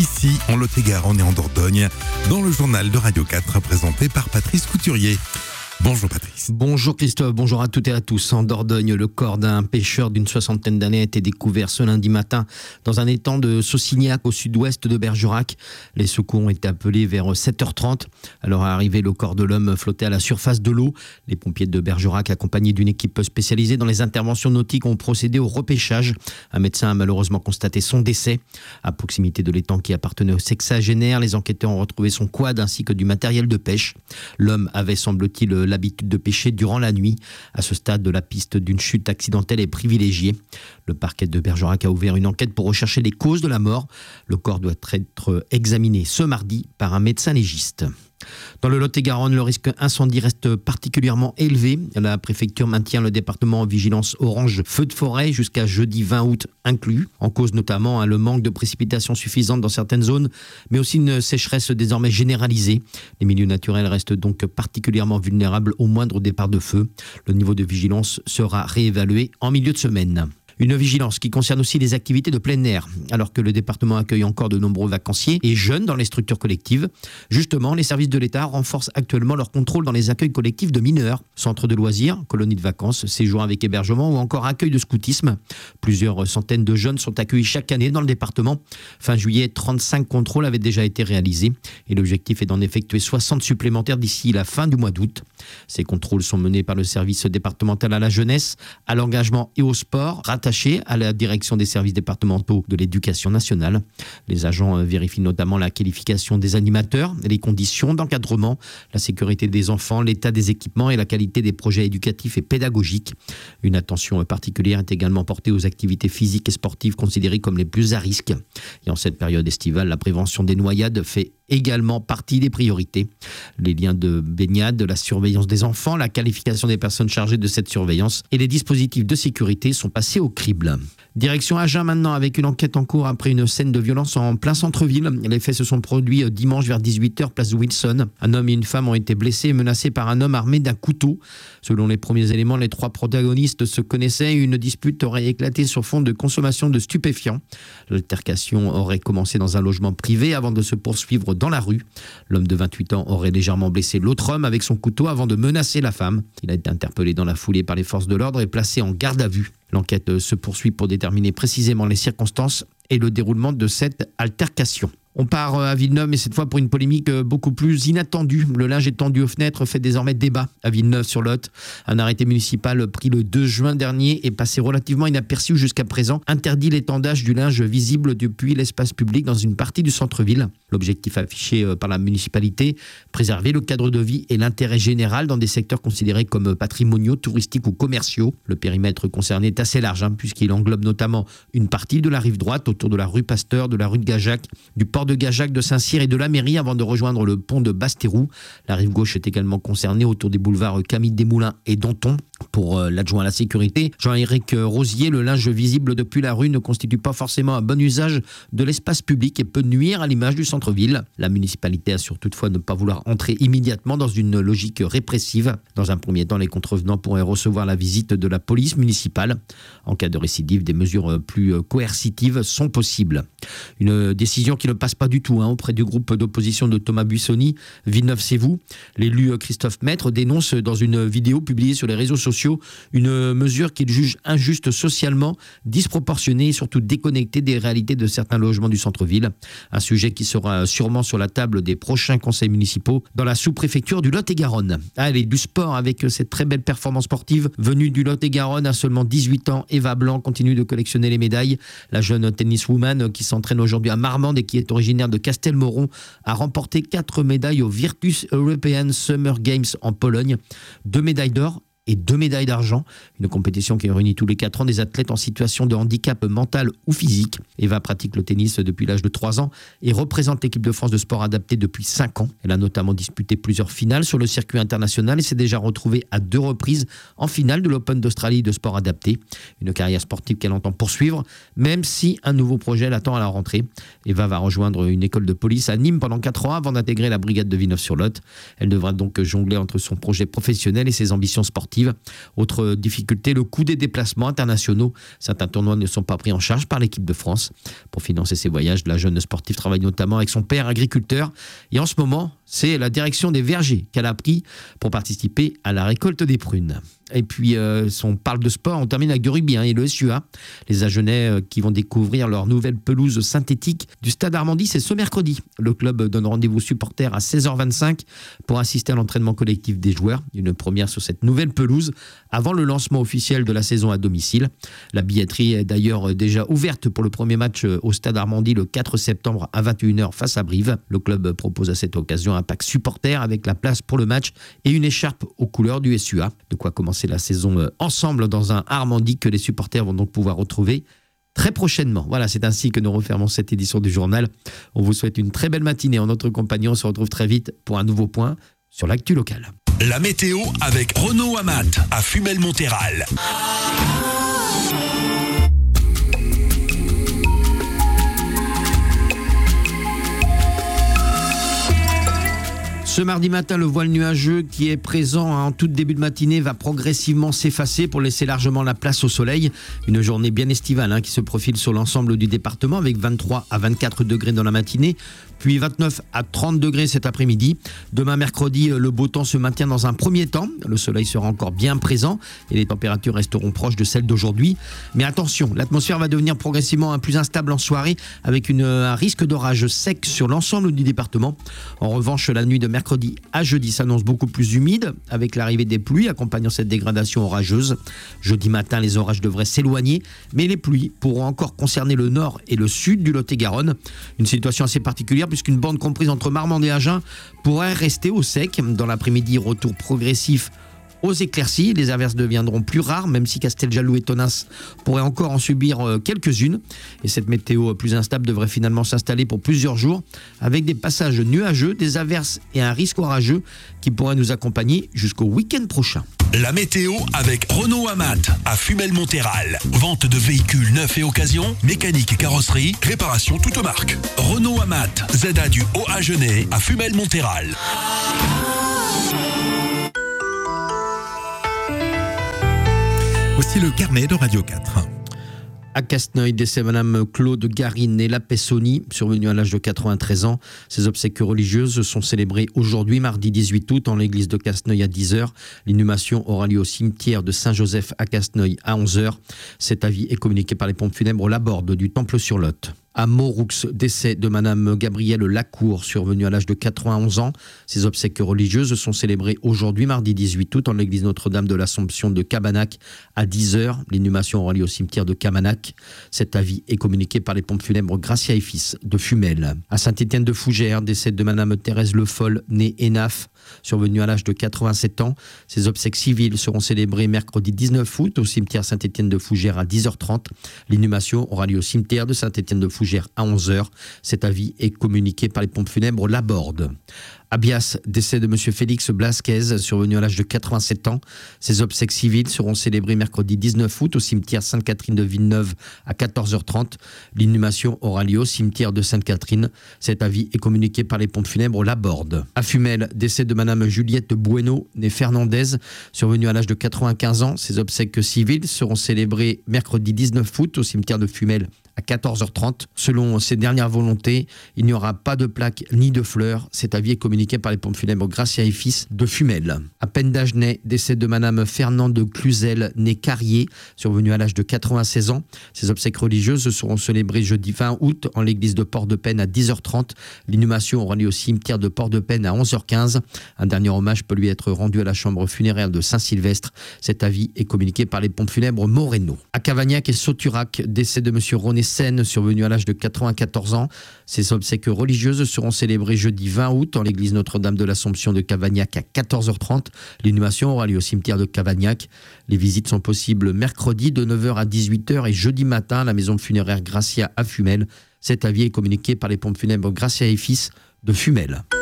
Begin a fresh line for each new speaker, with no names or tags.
ici en Lot-et-Garonne et en Dordogne, dans le journal de Radio 4 présenté par Patrice Couturier. Bonjour Patrice.
Bonjour Christophe, bonjour à toutes et à tous. En Dordogne, le corps d'un pêcheur d'une 60aine d'années a été découvert ce lundi matin dans un étang de Saucignac au sud-ouest de Bergerac. Les secours ont été appelés vers 7h30. Alors à l'arrivée, le corps de l'homme flottait à la surface de l'eau. Les pompiers de Bergerac, accompagnés d'une équipe spécialisée dans les interventions nautiques, ont procédé au repêchage. Un médecin a malheureusement constaté son décès. À proximité de l'étang qui appartenait au sexagénaire, les enquêteurs ont retrouvé son quad ainsi que du matériel de pêche. L'homme avait, semble-t-il, l'habitude de pêcher durant la nuit. À ce stade, la piste d'une chute accidentelle est privilégiée. Le parquet de Bergerac a ouvert une enquête pour rechercher les causes de la mort. Le corps doit être examiné ce mardi par un médecin légiste. Dans le Lot-et-Garonne, le risque incendie reste particulièrement élevé. La préfecture maintient le département en vigilance orange feu de forêt jusqu'à jeudi 20 août inclus. En cause notamment le manque de précipitations suffisantes dans certaines zones, mais aussi une sécheresse désormais généralisée. Les milieux naturels restent donc particulièrement vulnérables au moindre départ de feu. Le niveau de vigilance sera réévalué en milieu de semaine. Une vigilance qui concerne aussi les activités de plein air. Alors que le département accueille encore de nombreux vacanciers et jeunes dans les structures collectives, justement, les services de l'État renforcent actuellement leur contrôle dans les accueils collectifs de mineurs. Centres de loisirs, colonies de vacances, séjours avec hébergement ou encore accueil de scoutisme. Plusieurs centaines de jeunes sont accueillis chaque année dans le département. Fin juillet, 35 contrôles avaient déjà été réalisés et l'objectif est d'en effectuer 60 supplémentaires d'ici la fin du mois d'août. Ces contrôles sont menés par le service départemental à la jeunesse, à l'engagement et au sport, rattaché à la direction des services départementaux de l'éducation nationale. Les agents vérifient notamment la qualification des animateurs, les conditions d'encadrement, la sécurité des enfants, l'état des équipements et la qualité des projets éducatifs et pédagogiques. Une attention particulière est également portée aux activités physiques et sportives considérées comme les plus à risque. Et en cette période estivale, la prévention des noyades fait également partie des priorités. Les liens de baignade, la surveillance des enfants, la qualification des personnes chargées de cette surveillance et les dispositifs de sécurité sont passés au crible. Direction Agen maintenant avec une enquête en cours après une scène de violence en plein centre-ville. Les faits se sont produits dimanche vers 18h place Wilson. Un homme et une femme ont été blessés et menacés par un homme armé d'un couteau. Selon les premiers éléments, les trois protagonistes se connaissaient et une dispute aurait éclaté sur fond de consommation de stupéfiants. L'altercation aurait commencé dans un logement privé avant de se poursuivre dans la rue. L'homme de 28 ans aurait légèrement blessé l'autre homme avec son couteau avant de menacer la femme. Il a été interpellé dans la foulée par les forces de l'ordre et placé en garde à vue. L'enquête se poursuit pour déterminer précisément les circonstances et le déroulement de cette altercation. On part à Villeneuve, mais cette fois pour une polémique beaucoup plus inattendue. Le linge étendu aux fenêtres fait désormais débat à Villeneuve-sur-Lot. Un arrêté municipal pris le 2 juin dernier est passé relativement inaperçu jusqu'à présent. Interdit l'étendage du linge visible depuis l'espace public dans une partie du centre-ville. L'objectif affiché par la municipalité, préserver le cadre de vie et l'intérêt général dans des secteurs considérés comme patrimoniaux, touristiques ou commerciaux. Le périmètre concerné est assez large, puisqu'il englobe notamment une partie de la rive droite autour de la rue Pasteur, de la rue de Gajac, du port de Gajac, de Saint-Cyr et de la mairie avant de rejoindre le pont de Basse-Terroux. La rive gauche est également concernée autour des boulevards Camille Desmoulins et Danton. Pour l'adjoint à la sécurité, Jean-Éric Rosier, le linge visible depuis la rue ne constitue pas forcément un bon usage de l'espace public et peut nuire à l'image du centre-ville. La municipalité assure toutefois ne pas vouloir entrer immédiatement dans une logique répressive. Dans un premier temps, les contrevenants pourraient recevoir la visite de la police municipale. En cas de récidive, des mesures plus coercitives sont possibles. Une décision qui ne passe pas du tout auprès du groupe d'opposition de Thomas Buissoni. Villeneuve, c'est vous. L'élu Christophe Maître dénonce dans une vidéo publiée sur les réseaux sociaux une mesure qu'il juge injuste socialement, disproportionnée et surtout déconnectée des réalités de certains logements du centre-ville. Un sujet qui sera sûrement sur la table des prochains conseils municipaux dans la sous-préfecture du Lot-et-Garonne. Allez, du sport avec cette très belle performance sportive venue du Lot-et-Garonne à seulement 18 ans. Eva Blanc continue de collectionner les médailles. La jeune tenniswoman qui s'entraîne aujourd'hui à Marmande et qui est originaire de Castelmoron a remporté 4 médailles au Virtus European Summer Games en Pologne. 2 médailles d'or et 2 médailles d'argent. Une compétition qui réunit tous les 4 ans des athlètes en situation de handicap mental ou physique. Eva pratique le tennis depuis l'âge de 3 ans et représente l'équipe de France de sport adapté depuis 5 ans. Elle a notamment disputé plusieurs finales sur le circuit international et s'est déjà retrouvée à 2 reprises en finale de l'Open d'Australie de sport adapté. Une carrière sportive qu'elle entend poursuivre, même si un nouveau projet l'attend à la rentrée. Eva va rejoindre une école de police à Nîmes pendant 4 ans avant d'intégrer la brigade de Villeneuve-sur-Lot. Elle devra donc jongler entre son projet professionnel et ses ambitions sportives. sportive. Autre difficulté, le coût des déplacements internationaux. Certains tournois ne sont pas pris en charge par l'équipe de France. Pour financer ses voyages, la jeune sportive travaille notamment avec son père agriculteur. Et en ce moment, c'est la direction des vergers qu'elle a pris pour participer à la récolte des prunes. Et puis, si on parle de sport, on termine avec du rugby et le SUA. Les Agenais qui vont découvrir leur nouvelle pelouse synthétique du Stade Armandie, c'est ce mercredi. Le club donne rendez-vous aux supporters à 16h25 pour assister à l'entraînement collectif des joueurs. Une première sur cette nouvelle pelouse avant le lancement officiel de la saison à domicile. La billetterie est d'ailleurs déjà ouverte pour le premier match au Stade Armandie le 4 septembre à 21h face à Brive. Le club propose à cette occasion un pack supporter avec la place pour le match et une écharpe aux couleurs du SUA. De quoi commencer la saison ensemble dans un Armandie que les supporters vont donc pouvoir retrouver très prochainement. Voilà, c'est ainsi que nous refermons cette édition du journal. On vous souhaite une très belle matinée en notre compagnie. On se retrouve très vite pour un nouveau point sur l'actu locale.
La météo avec Renaud Amat à Fumel-Montéral.
Ce mardi matin, le voile nuageux qui est présent en tout début de matinée va progressivement s'effacer pour laisser largement la place au soleil. Une journée bien estivale qui se profile sur l'ensemble du département avec 23 à 24 degrés dans la matinée, puis 29 à 30 degrés cet après-midi. Demain mercredi, le beau temps se maintient dans un premier temps. Le soleil sera encore bien présent et les températures resteront proches de celles d'aujourd'hui. Mais attention, l'atmosphère va devenir progressivement plus instable en soirée avec un risque d'orage sec sur l'ensemble du département. En revanche, la nuit de mercredi à jeudi s'annonce beaucoup plus humide avec l'arrivée des pluies accompagnant cette dégradation orageuse. Jeudi matin, les orages devraient s'éloigner, mais les pluies pourront encore concerner le nord et le sud du Lot-et-Garonne. Une situation assez particulière puisqu'une bande comprise entre Marmande et Agen pourrait rester au sec. Dans l'après-midi, retour progressif aux éclaircies. Les averses deviendront plus rares, même si Casteljaloux et Tonnas pourraient encore en subir quelques-unes. Et cette météo plus instable devrait finalement s'installer pour plusieurs jours, avec des passages nuageux, des averses et un risque orageux qui pourraient nous accompagner jusqu'au week-end prochain.
La météo avec Renaud Amat à Fumel-Montéral. Vente de véhicules neufs et occasion, mécanique et carrosserie, réparation toute marque. Renaud Amat, ZA du Haut-Agenais à Fumel-Montéral.
Voici le carnet de Radio 4.
À Casseneuil, décès Madame Claude Garine et Lapessoni, survenue à l'âge de 93 ans. Ses obsèques religieuses sont célébrées aujourd'hui, mardi 18 août, en l'église de Casseneuil à 10h. L'inhumation aura lieu au cimetière de Saint-Joseph à Casseneuil à 11h. Cet avis est communiqué par les pompes funèbres Laborde du Temple-sur-Lot. À Mauroux, décès de Madame Gabrielle Lacour, survenue à l'âge de 91 ans. Ses obsèques religieuses sont célébrées aujourd'hui, mardi 18 août, en l'église Notre-Dame de l'Assomption de Cabanac à 10h. L'inhumation aura lieu au cimetière de Cabanac. Cet avis est communiqué par les pompes funèbres Gracia et Fils de Fumel. À Saint-Étienne-de-Fougères, décès de Madame Thérèse Le Foll, née Enaf, survenue à l'âge de 87 ans. Ses obsèques civiles seront célébrées mercredi 19 août au cimetière Saint-Étienne-de-Fougères à 10h30. L'inhumation aura lieu au cimetière de Saint-Étienne-de-Fougères à 11h. Cet avis est communiqué par les pompes funèbres Laborde. À Bias, décès de M. Félix Blasquez, survenu à l'âge de 87 ans. Ses obsèques civiles seront célébrées mercredi 19 août au cimetière Sainte-Catherine de Villeneuve à 14h30. L'inhumation aura lieu au cimetière de Sainte-Catherine. Cet avis est communiqué par les pompes funèbres Laborde. À Fumel, décès de Mme Juliette Bueno, née Fernandez, survenue à l'âge de 95 ans. Ses obsèques civiles seront célébrées mercredi 19 août au cimetière de Fumel à 14h30. Selon ses dernières volontés, il n'y aura pas de plaque ni de fleurs. Cet avis est communiqué par les pompes funèbres Gracia et Fils de Fumel. À Pendagenais, décès de Madame Fernande Cluzel, née Carrier, survenue à l'âge de 96 ans. Ses obsèques religieuses seront célébrées jeudi 20 août en l'église de Port-de-Peine à 10h30. L'inhumation aura lieu au cimetière de Port-de-Peine à 11h15. Un dernier hommage peut lui être rendu à la chambre funéraire de Saint-Sylvestre. Cet avis est communiqué par les pompes funèbres Moreno. À Cavagnac et Sauturac, décès de Monsieur René Seine, survenu à l'âge de 94 ans. Ses obsèques religieuses seront célébrées jeudi 20 août en l'église Notre-Dame de l'Assomption de Cavagnac à 14h30. L'inhumation aura lieu au cimetière de Cavagnac. Les visites sont possibles mercredi de 9h à 18h et jeudi matin à la maison funéraire Gracia à Fumel. Cet avis est communiqué par les pompes funèbres Gracia et Fils de Fumel.